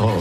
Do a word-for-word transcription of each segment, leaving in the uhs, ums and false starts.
Oh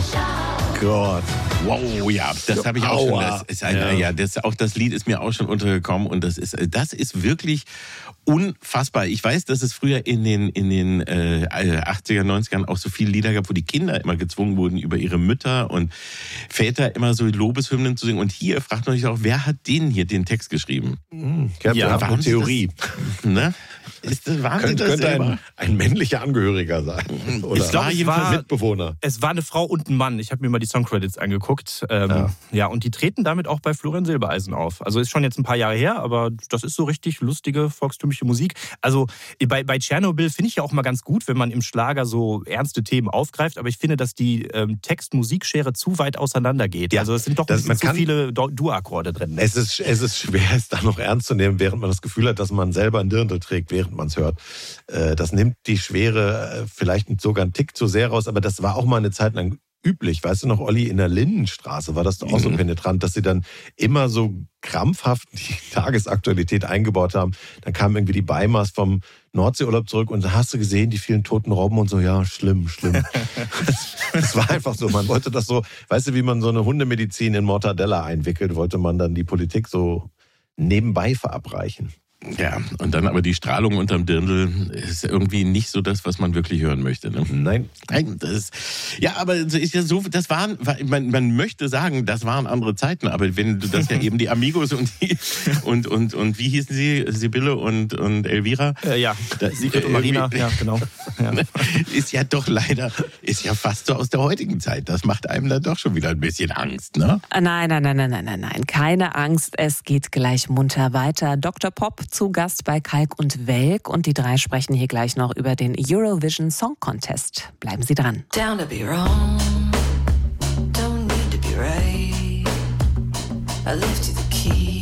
Gott. Wow, ja, das habe ich auch schon. Das ist ein, ja. ja, das, auch das Lied ist mir auch schon untergekommen und das ist, das ist wirklich unfassbar. Ich weiß, dass es früher in den in den äh, achtziger, neunzigern auch so viele Lieder gab, wo die Kinder immer gezwungen wurden, über ihre Mütter und Väter immer so Lobeshymnen zu singen. Und hier fragt man sich auch, wer hat den hier den Text geschrieben? Mhm. Ich Ja, habe eine Theorie. Das, ne? Ist das, waren Könnt, das könnte selber? ein, ein männlicher Angehöriger sein. Oder Es war ein jedenfalls Mitbewohner. Es war eine Frau und ein Mann. Ich habe mir mal die Songcredits angeguckt. Ähm, ja. ja, und die treten damit auch bei Florian Silbereisen auf. Also ist schon jetzt ein paar Jahre her, aber das ist so richtig lustige, volkstümliche Musik. Also bei, bei Tschernobyl finde ich ja auch mal ganz gut, wenn man im Schlager so ernste Themen aufgreift. Aber ich finde, dass die ähm, Text-Musik-Schere zu weit auseinander geht. Ja, also es sind doch das, man zu kann, viele Du-Akkorde drin. Es ist, es ist schwer, es da noch ernst zu nehmen, während man das Gefühl hat, dass man selber ein Dirndl trägt, während man es hört. Das nimmt die Schwere vielleicht sogar einen Tick zu sehr raus, aber das war auch mal eine Zeit lang üblich. Weißt du noch, Olli, in der Lindenstraße war das doch auch so penetrant, dass sie dann immer so krampfhaft die Tagesaktualität eingebaut haben. Dann kamen irgendwie die Beimers vom Nordseeurlaub zurück und da hast du gesehen, die vielen toten Robben und so, ja, schlimm, schlimm. das, das war einfach so, man wollte das so, weißt du, wie man so eine Hundemedizin in Mortadella einwickelt, wollte man dann die Politik so nebenbei verabreichen. Ja, und dann aber die Strahlung unterm Dirndl ist irgendwie nicht so das, was man wirklich hören möchte. Ne? Nein. Nein, das, ja, aber es ist ja so, das waren, man, man möchte sagen, das waren andere Zeiten, aber wenn du das ja eben die Amigos und die, und, und, und wie hießen sie, Sibylle und, und Elvira? Äh, ja, das, Sigrid und Marina, ja, genau. Ja. Ist ja doch leider, ist ja fast so aus der heutigen Zeit. Das macht einem dann doch schon wieder ein bisschen Angst, ne? Nein, nein, nein, nein, nein, nein, nein, keine Angst, es geht gleich munter weiter. Doktor Pop zu Gast bei Kalk und Welk und die drei sprechen hier gleich noch über den Eurovision Song Contest. Bleiben Sie dran. Down to be wrong, don't need to be right. I left you the key.